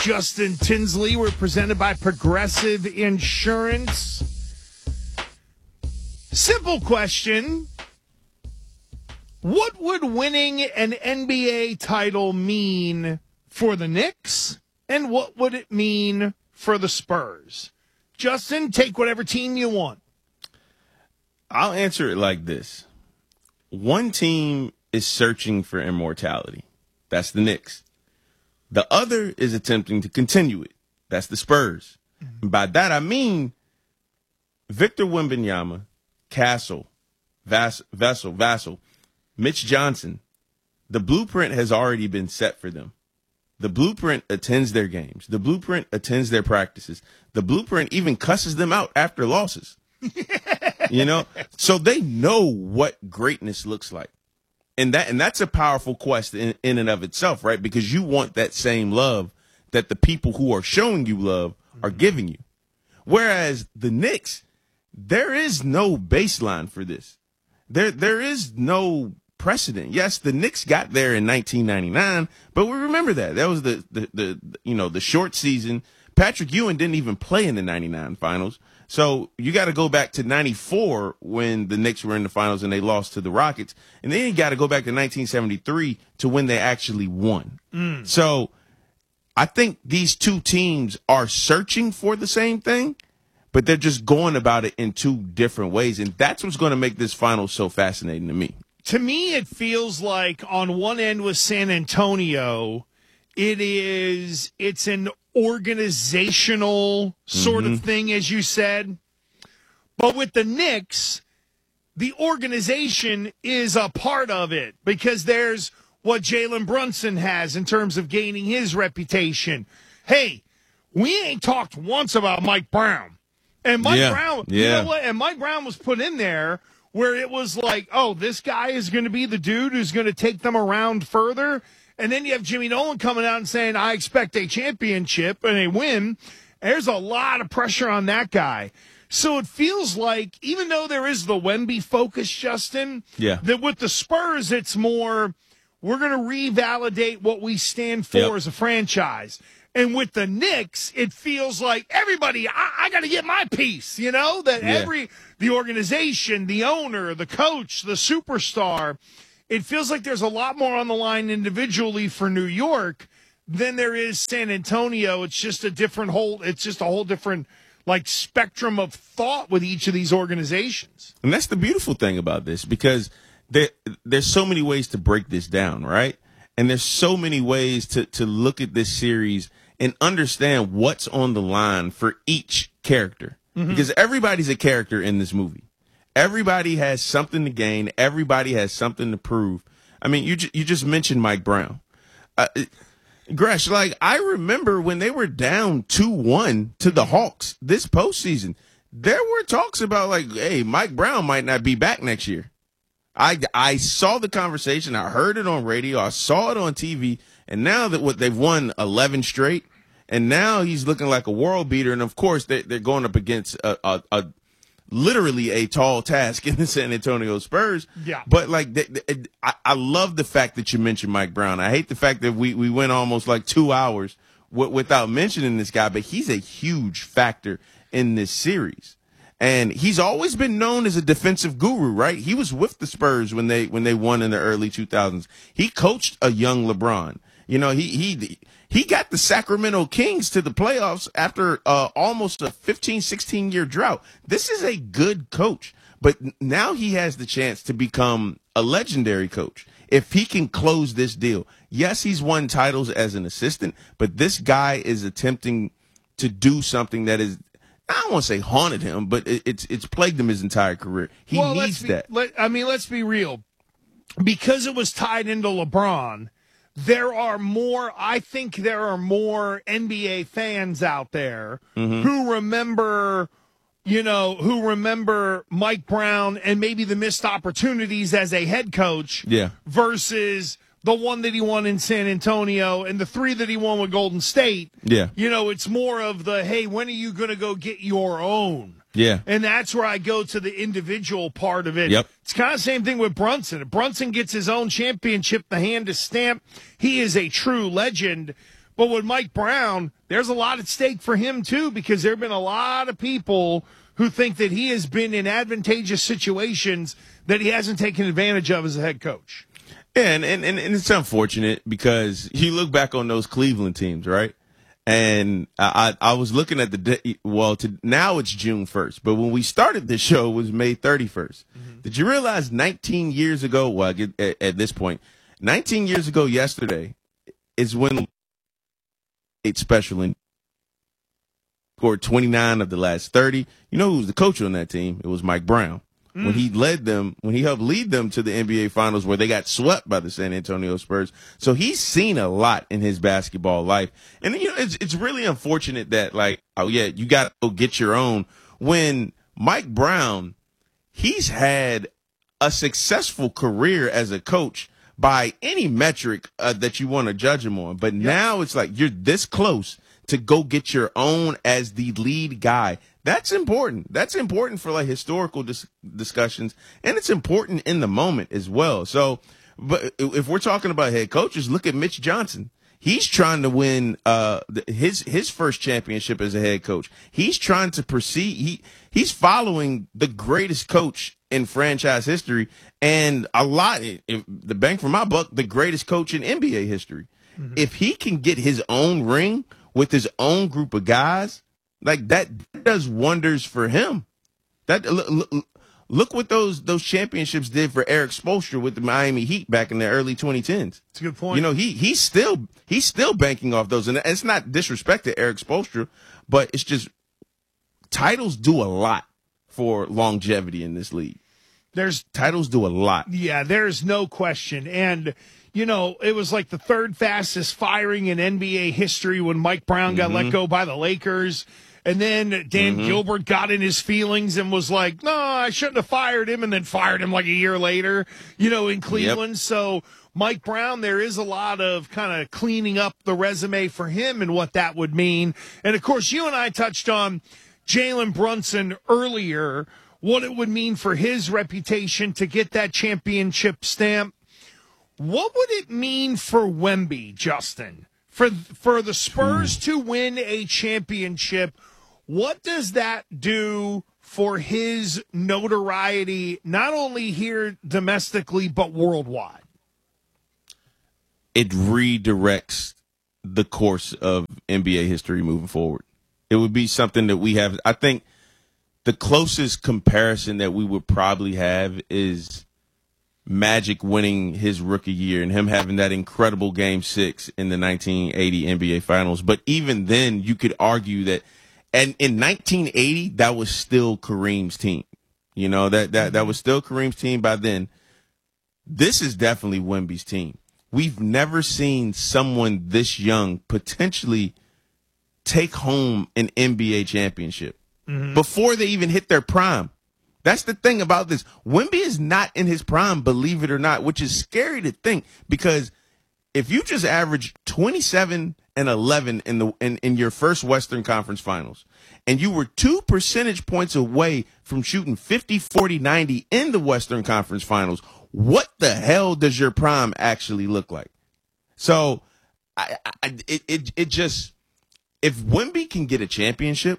Justin Tinsley. We're presented by Progressive Insurance. Simple question. What would winning an NBA title mean for the Knicks? And what would it mean for the Spurs? Justin, take whatever team you want. I'll answer it like this. One team is searching for immortality. That's the Knicks. The other is attempting to continue it. That's the Spurs. And by that, I mean Victor Wembanyama, Castle, Vassell, Mitch Johnson. The blueprint has already been set for them. The blueprint attends their games. The blueprint attends their practices. The blueprint even cusses them out after losses. So they know what greatness looks like. And that's a powerful quest in and of itself, right? Because you want that same love that the people who are showing you love are giving you. Whereas the Knicks, there is no baseline for this. There is no precedent. Yes, the Knicks got there in 1999, but we remember that. That was the short season. Patrick Ewing didn't even play in the 99 finals. So you got to go back to 94 when the Knicks were in the finals and they lost to the Rockets. And then you got to go back to 1973 to when they actually won. So I think these two teams are searching for the same thing, but they're just going about it in two different ways. And that's what's going to make this final so fascinating to me. To me, it feels like on one end with San Antonio, it's an organizational sort of thing, as you said. But with the Knicks, the organization is a part of it because there's what Jalen Brunson has in terms of gaining his reputation. Hey, we ain't talked once about Mike Brown. And Mike Brown, you know what? And Mike Brown was put in there where it was like, oh, this guy is going to be the dude who's going to take them around further. And then you have Jimmy Nolan coming out and saying, I expect a championship and a win. There's a lot of pressure on that guy. So it feels like, even though there is the Wemby focus, Justin, that with the Spurs, it's more, we're going to revalidate what we stand for as a franchise. And with the Knicks, it feels like everybody, I got to get my piece, that the organization, the owner, the coach, the superstar, it feels like there's a lot more on the line individually for New York than there is San Antonio. It's just a whole different spectrum of thought with each of these organizations. And that's the beautiful thing about this, because there's so many ways to break this down, right? And there's so many ways to look at this series and understand what's on the line for each character. Because everybody's a character in this movie. Everybody has something to gain. Everybody has something to prove. I mean, you just mentioned Mike Brown. Gresh, I remember when they were down 2-1 to the Hawks this postseason, there were talks about hey, Mike Brown might not be back next year. I saw the conversation. I heard it on radio. I saw it on TV. And now that they've won 11 straight, and now he's looking like a world beater. And of course, they're going up against literally a tall task in the San Antonio Spurs. Yeah. But I love the fact that you mentioned Mike Brown. I hate the fact that we went almost 2 hours without mentioning this guy, but he's a huge factor in this series. And he's always been known as a defensive guru, right? He was with the Spurs when they won in the early 2000s. He coached a young LeBron. He got the Sacramento Kings to the playoffs after almost a 15, 16-year drought. This is a good coach, but now he has the chance to become a legendary coach if he can close this deal. Yes, he's won titles as an assistant, but this guy is attempting to do something that is, I don't want to say haunted him, but it's plagued him his entire career. He needs that. Let's be real. Because it was tied into LeBron, I think there are more NBA fans out there who remember Mike Brown and maybe the missed opportunities as a head coach versus the one that he won in San Antonio and the 3 that he won with Golden State. Yeah. It's more of the, hey, when are you going to go get your own? Yeah. And that's where I go to the individual part of it. Yep. It's kind of the same thing with Brunson. If Brunson gets his own championship, the hand is stamped, he is a true legend. But with Mike Brown, there's a lot at stake for him, too, because there have been a lot of people who think that he has been in advantageous situations that he hasn't taken advantage of as a head coach. Yeah, and it's unfortunate because you look back on those Cleveland teams, right? And I was looking at now it's June 1st, but when we started this show it was May 31st. Mm-hmm. Did you realize 19 years ago, well, at this point, 19 years ago yesterday is when it's special and scored 29 of the last 30. You know who was the coach on that team? It was Mike Brown. When he helped lead them to the NBA Finals where they got swept by the San Antonio Spurs. So he's seen a lot in his basketball life. And, you know, it's really unfortunate that, like, oh, yeah, you got to go get your own. When Mike Brown, he's had a successful career as a coach by any metric that you want to judge him on. But now it's like you're this close to go get your own as the lead guy. That's important. That's important for like historical discussions, and it's important in the moment as well. So, but if we're talking about head coaches, look at Mitch Johnson. He's trying to win his first championship as a head coach. He's trying to proceed. He's following the greatest coach in franchise history, and the bang for my buck, the greatest coach in NBA history. Mm-hmm. If he can get his own ring with his own group of guys, like that does wonders for him. That look what those championships did for Eric Spoelstra with the Miami Heat back in the early 2010s. That's a good point. You know, he's still banking off those, and it's not disrespect to Eric Spoelstra, but it's just titles do a lot for longevity in this league. Titles do a lot. Yeah, there's no question. And you know, it was like the third fastest firing in NBA history when Mike Brown got let go by the Lakers. And then Dan Gilbert got in his feelings and was like, no, I shouldn't have fired him, and then fired him like a year later, you know, in Cleveland. Yep. So Mike Brown, there is a lot of kind of cleaning up the resume for him and what that would mean. And, of course, you and I touched on Jalen Brunson earlier, what it would mean for his reputation to get that championship stamp. What would it mean for Wemby, Justin, for the Spurs to win a championship? What does that do for his notoriety, not only here domestically, but worldwide? It redirects the course of NBA history moving forward. It would be something that we have. I think the closest comparison that we would probably have is Magic winning his rookie year and him having that incredible Game 6 in the 1980 NBA Finals. But even then, you could argue that, and in 1980, that was still Kareem's team. You know, that was still Kareem's team by then. This is definitely Wemby's team. We've never seen someone this young potentially take home an NBA championship before they even hit their prime. That's the thing about this. Wemby is not in his prime, believe it or not, which is scary to think, because if you just average 27 and 11 in your first Western Conference Finals, and you were 2 percentage points away from shooting 50, 40, 90 in the Western Conference Finals, what the hell does your prime actually look like? So it just, if Wemby can get a championship,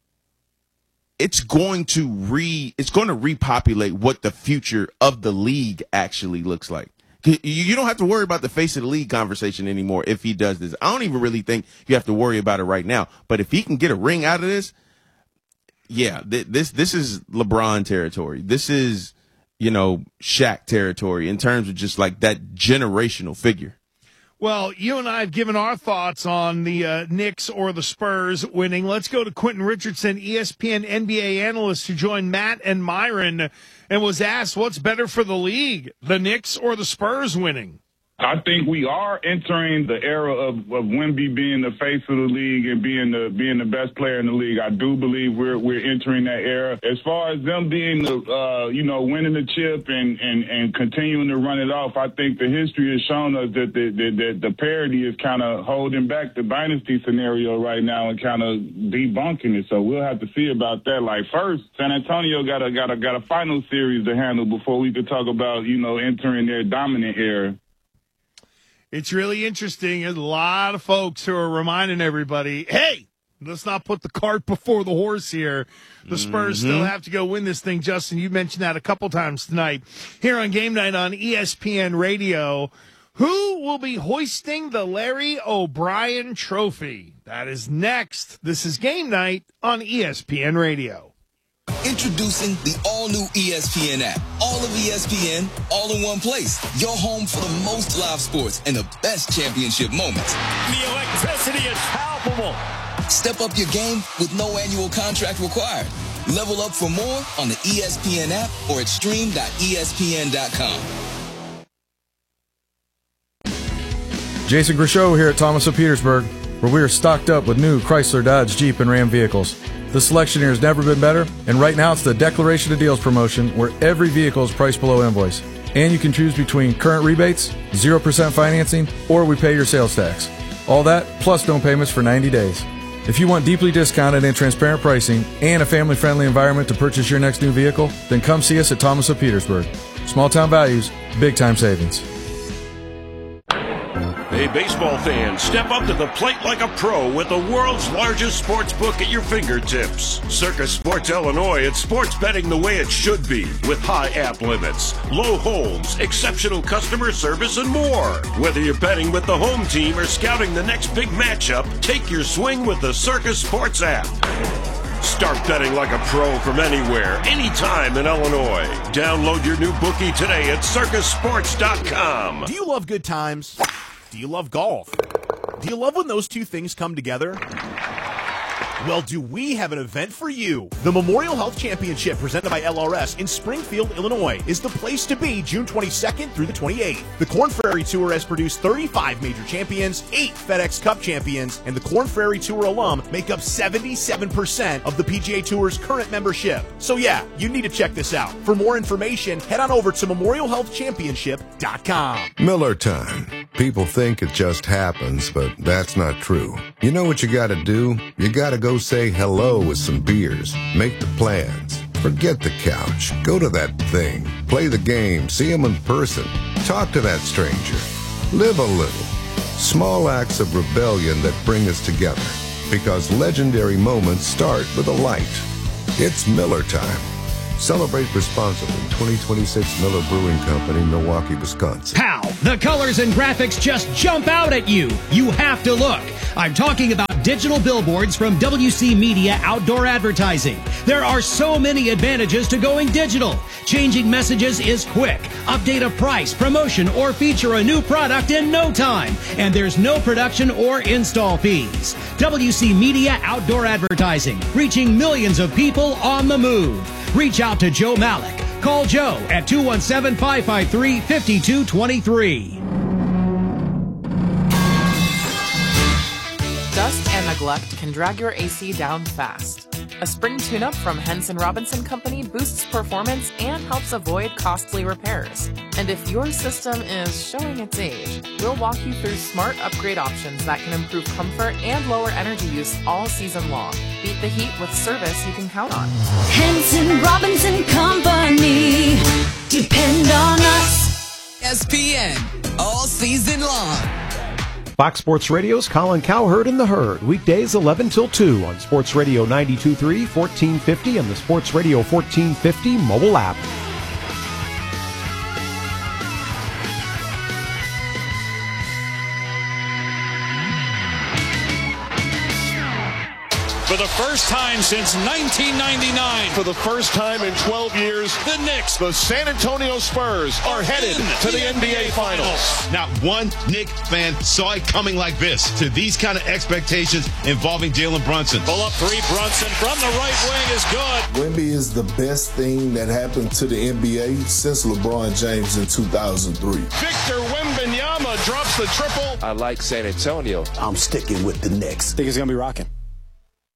it's going to repopulate what the future of the league actually looks like. You don't have to worry about the face of the league conversation anymore if he does this. I don't even really think you have to worry about it right now. But if he can get a ring out of this, yeah, this is LeBron territory. This is, you know, Shaq territory in terms of just like that generational figure. Well, you and I have given our thoughts on the Knicks or the Spurs winning. Let's go to Quentin Richardson, ESPN NBA analyst, who joined Matt and Myron and was asked what's better for the league, the Knicks or the Spurs winning. I think we are entering the era of Wemby being the face of the league and being the best player in the league. I do believe we're entering that era. As far as them being winning the chip and continuing to run it off, I think the history has shown us that the parity is kind of holding back the dynasty scenario right now and kind of debunking it. So we'll have to see about that. Like, first, San Antonio got a final series to handle before we could talk about entering their dominant era. It's really interesting. There's a lot of folks who are reminding everybody, hey, let's not put the cart before the horse here. The Spurs still have to go win this thing. Justin, you mentioned that a couple times tonight here on Game Night on ESPN Radio. Who will be hoisting the Larry O'Brien Trophy? That is next. This is Game Night on ESPN Radio. Introducing the all-new ESPN app. All of ESPN, all in one place. Your home for the most live sports and the best championship moments. The electricity is palpable. Step up your game with no annual contract required. Level up for more on the ESPN app or at stream.espn.com. Jason Grishow here at Thomas of Petersburg, where we are stocked up with new Chrysler, Dodge, Jeep, and Ram vehicles. The selection here has never been better, and right now it's the Declaration of Deals promotion where every vehicle is priced below invoice. And you can choose between current rebates, 0% financing, or we pay your sales tax. All that, plus no payments for 90 days. If you want deeply discounted and transparent pricing and a family-friendly environment to purchase your next new vehicle, then come see us at Thomas of Petersburg. Small town values, big time savings. Hey, baseball fans, step up to the plate like a pro with the world's largest sports book at your fingertips. Circus Sports Illinois, it's sports betting the way it should be, with high app limits, low holds, exceptional customer service, and more. Whether you're betting with the home team or scouting the next big matchup, take your swing with the Circus Sports app. Start betting like a pro from anywhere, anytime in Illinois. Download your new bookie today at circusports.com. Do you love good times? Do you love golf? Do you love when those two things come together? Well, do we have an event for you? The Memorial Health Championship, presented by LRS in Springfield, Illinois, is the place to be June 22nd through the 28th. The Korn Ferry Tour has produced 35 major champions, 8 FedEx Cup champions, and the Korn Ferry Tour alum make up 77% of the PGA Tour's current membership. So yeah, you need to check this out. For more information, head on over to memorialhealthchampionship.com. Miller time. People think it just happens, but that's not true. You know what you gotta do? You gotta go say hello with some beers. Make the plans. Forget the couch. Go to that thing. Play the game. See him in person. Talk to that stranger. Live a little. Small acts of rebellion that bring us together. Because legendary moments start with a light. It's Miller time. Celebrate responsibly. 2026 Miller Brewing Company, Milwaukee, Wisconsin. Pow! The colors and graphics just jump out at you. You have to look. I'm talking about digital billboards from WC Media Outdoor Advertising. There are so many advantages to going digital. Changing messages is quick. Update a price, promotion, or feature a new product in no time. And there's no production or install fees. WC Media Outdoor Advertising, reaching millions of people on the move. Reach out to Joe Malik. Call Joe at 217-553-5223. Dust and neglect can drag your AC down fast. A spring tune-up from Henson Robinson Company boosts performance and helps avoid costly repairs. And if your system is showing its age, we'll walk you through smart upgrade options that can improve comfort and lower energy use all season long. Beat the heat with service you can count on. Henson Robinson Company. Depend on us. ESPN, all season long. Fox Sports Radio's Colin Cowherd and the Herd, weekdays 11 till 2 on Sports Radio 92.3, 1450, and the Sports Radio 1450 mobile app. For the first time since 1999. For the first time in 12 years, the Knicks, the San Antonio Spurs, are headed to the NBA Finals. Not one Knicks fan saw it coming like this. To these kind of expectations involving Jalen Brunson. Pull up three, Brunson from the right wing is good. Wemby is the best thing that happened to the NBA since LeBron James in 2003. Victor Wembanyama drops the triple. I like San Antonio. I'm sticking with the Knicks. I think it's going to be rocking.